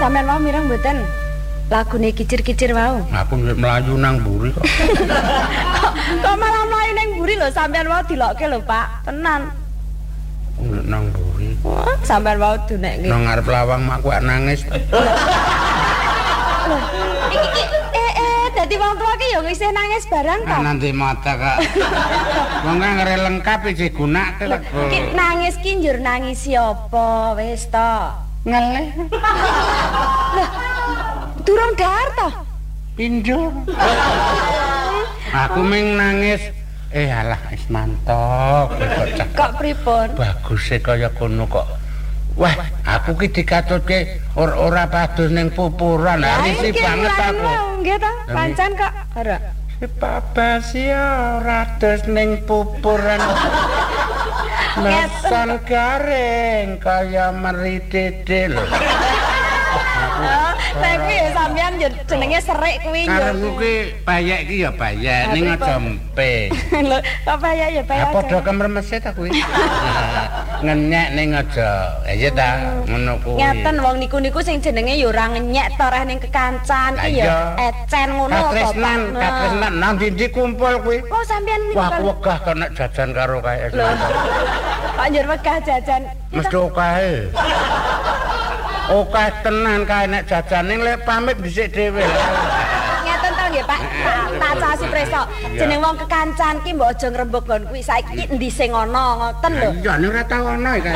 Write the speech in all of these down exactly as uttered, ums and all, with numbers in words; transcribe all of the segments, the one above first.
sampean mau mireng mboten? Lagune kicir-kicir wau. Aku melayu nang mburi kok. kok, kok malah mlayu nang mburi lho sampean mau dilokke lho, Pak. Tenan. Nang mburi. Wah, sampean mau dunek nggih. Nang ngarep lawang mak kuwi nangis. Loh, iki iki eh eh dadi wong tua ki ya isih nangis barang ta? Nanti mata kak. Wong kang ngere lengkap iki gunake kok. Ki nangis ki njur nangisi apa wis to? Ngeleh. Lah, durung dahar to? Pindho. Aku ming nangis. Eh alah wis mantap bocah. Kok pripun? Baguse kaya kono kok. Wah, aku ki dikatutke ora ora padus ning pupuran. Arisi banget aku. Nggih ta, pancen kok. Ora. Si Babas ya ora dus ning pupuran. Nasan garing kaya meri dede lho. Tapi ya sampean jenenge serik kuwi. Karepku ki bayek ki ya bayek ning aja empe. Lho, kok bayek ya bayek. Apa padha kemremeset ta kuwi? Ngenyek ning aja. Ya ta, ngono kuwi. Ngeten wong niku-niku sing jenenge ya ora ngenyek to reh ning kekancan ki ya ecen ngono to. Katresnan, katresnan nang ndi kumpul kuwi. Oh sampean niku. Wah, aku wegah kok nek jajan karo kae. Kok njur wegah jajan. Mesti kae. Oke tenan kae nek jajan ning lek pamit dhisik dhewe. Ngeten to nggih Pak. Tak casi preso. Jeneng wong kekancan ki mbok aja ngrembug kon kuwi saiki endi sing ana ngoten lho. Iya nek ora tau ana iki.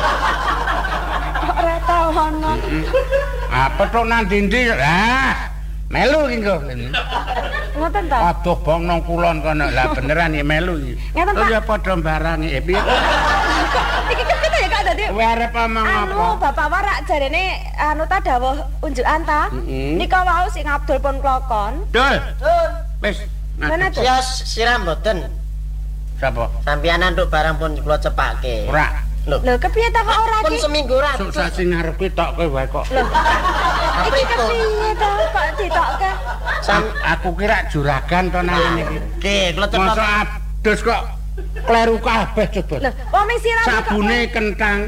Ora tau ana. Apa tok nang ndi ah melu iki kok. Ngoten to. Aduh bong nang kulon kono. Lah beneran iki melu iki. Ngeten Pak. Ya padha barangi. Eh piye? Iki kepite ya Kak dadi. Kowe arep omong apa? Anu Bapak Warak jarene anu ta dawuh unjukan ta. Nika wau sing Abdul pun klokon. Dul. Dul. Wis. Mana tuh? Ya siram mboten. Sapa? Sampeyanan nduk barang pun kula cepake. Ora. Lho. Lho kepiye ta kok ora Pun ki? seminggu ora. Sukses sing ngarep ki tok kowe wae kok. Lho. Iki kepiye ta kok ditokke? Sam Aku kira juragan to nang ngene iki. Nggih, kula cepake. Masa adus kok kleru kabeh coba. Lho, wong ming siram Sabune kentang.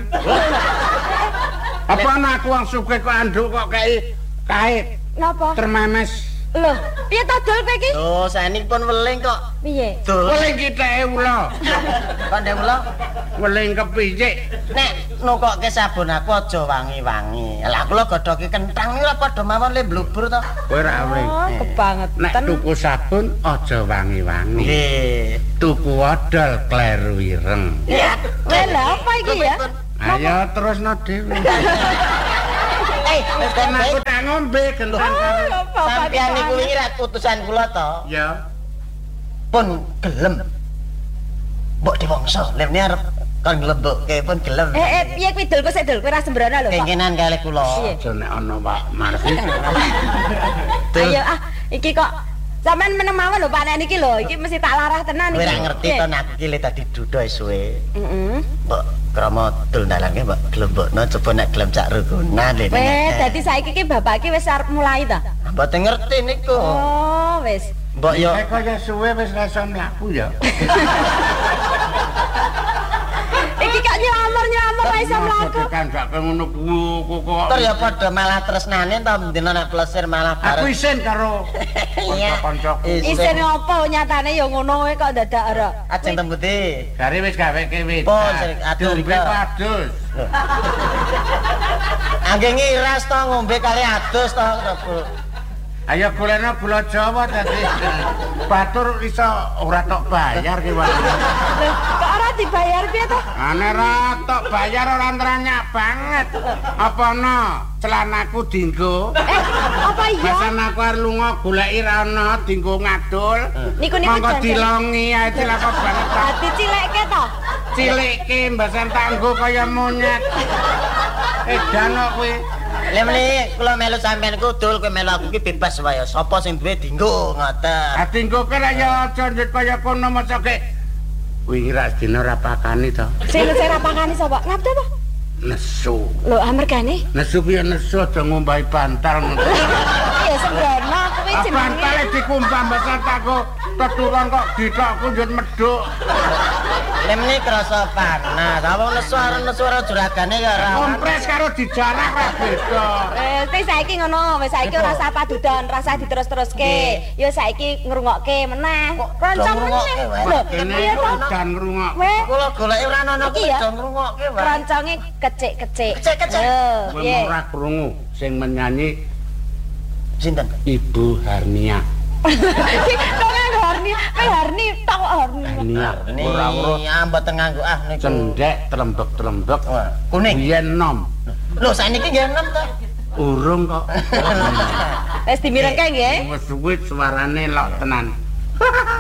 Apa ana aku wong sugih kok anduk kok kei kait napa? termemes. Lho, piye ta dol kowe iki? Lho, saening pun weling kok. Piye? Dul. Weling kiteke ula. Kok ndek kula Weling kepiye? nek nukokke sabun aku aja wangi-wangi. Lah kula godhoke kentang niku padha mawon le blubur to. Kowe ra weling. Oh, kebangetan. Nek tuku sabun aja wangi-wangi. Nggih. Tuku odol kleru ireng. Ya. Lha lha apa iki ya? Ayo terusno dhewe. Eh, wis Kan aku baik. tak ngombe kentang karo. Sampeyan niku wingi ra utusan kula to. Ya. Pun gelem. Mbok diwangsa, lek ne arep kon nglebokke pun gelem. Eh eh piye kuwi dul kok sik dul kowe ra sembrono lho Pak. Kengenan kalih kula. Aja nek ana Pak Marfi. Ayo ah iki kok sampean meneng mawon lho Pak nek niki lho iki mesti tak larah tenan iki. Kowe ra ngerti to nek aku ki le dadi duda suwe. Heeh. Mbok krama dul dalange mbok glembokno coba nek gelem cak rukunan le. Wes dadi saiki ki bapak ki wis arep mulai ta? Mboten ngerti niku. Oh, wis. Mbok yo Nek kaya suwe wis rasa mlaku ya. Iki kok nyamur-nyamur ra iso mlaku. Kan gak ngono kuwi kok. Tur ya padha malah tresnane to dina nek plesir malah Aku bareng. isin karo Iya. kanca-kancaku. Isin opo nyatane ya ngono kowe kok dadak ora. Ajeng tembuti. Jare wis gaweke wit. Pun, sering adus, Dumpe Bro. adus. Angge ngiras to ngombe kali adus to. Ayo golekno gula Jawa dadi batur iso ora tok bayar ki wae. Lho, kok ora dibayar piye to? Ane ra tok bayar ora nranyak banget. Apa ana celanaku dinggo? Eh, apa iya? Basan aku arep lunga goleki ra ana dinggo ngadul. Niku niku Monggo jangan. dilongi ae cilaka banget. Dadi cilekke to. Cilike mbasan tanggo kaya monyet. Edan kok kuwi. Lha mrene kula melu sampean ku dul kowe melu aku ki bebas wae. Sapa sing duwe dinggo ngoten. Ah dinggo ki ra ya aja njut kaya kono mosok wingi ra dina ora pakani to. Sing sing rapakane sapa? Ngapa to? Nesu. Lho, amergane? Nesu piye nesu aja ngombahi bantal ngono. Iya sembrono kuwi Ah, jenenge. bantale dikumbah mbasan tako teturon kok ditokku njut medhuk. Lemne krasa panas. Awang nesu-nesu juragane ya ora. Kompres karo dijarah kok beda. Eh, wis saiki ngono, wis saiki ora usah padudan, rasa diterus-teruske. Ya saiki ngrungokke meneh. Roncong meneh. Lho, Kene iya to. udan ngrungok. Weh, Kula goleki ora ana Iki ya? do ngrungokke wae. ronconge kecik-kecik. Kecik-kecik. Lho, Kowe piye? ora krungu sing menyanyi Sinten? Ibu Harnia. Kok nganggo Harni, kowe Harni tok Harni. Harnia ora urut Ya mboten nganggo ah niku. cendhek trembek-trembek. Wah, kuning. Biyen nom. Lho saniki nggih enem to. Urung kok. Wis dimirengke nggih. Wis suwe suarane lok tenan.